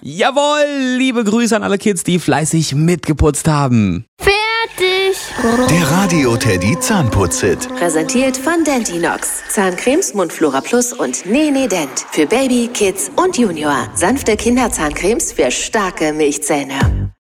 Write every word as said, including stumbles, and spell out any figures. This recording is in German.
Jawohl, liebe Grüße an alle Kids, die fleißig mitgeputzt haben. Fertig. Der Radio Teddy Zahnputz-Hit. Präsentiert von Dentinox. Zahncremes, Mundflora Plus und Nene Dent. Für Baby, Kids und Junior. Sanfte Kinderzahncremes für starke Milchzähne.